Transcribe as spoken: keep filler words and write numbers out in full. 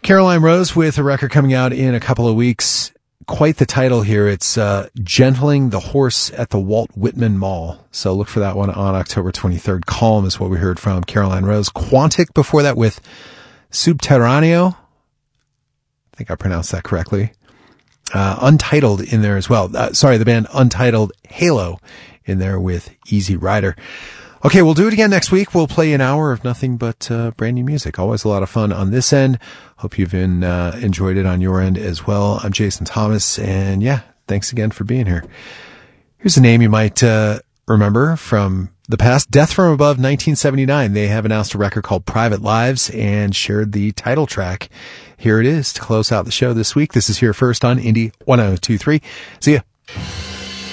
Caroline Rose with a record coming out in a couple of weeks. Quite the title here. It's uh, Gentling the Horse at the Walt Whitman Mall. So look for that one on October twenty-third. Calm is what we heard from Caroline Rose. Quantic before that with Subterraneo. I think I pronounced that correctly. Uh, Untitled in there as well. Uh, sorry, the band Untitled. Halo in there with Easy Rider. Okay, we'll do it again next week. We'll play an hour of nothing but uh, brand new music. Always a lot of fun on this end. Hope you've been, uh, enjoyed it on your end as well. I'm Jason Thomas, and yeah, thanks again for being here. Here's a name you might uh, remember from the past. Death from Above, nineteen seventy-nine. They have announced a record called Private Lives and shared the title track. Here it is to close out the show this week. This is Here First on Indie one oh two three. See ya.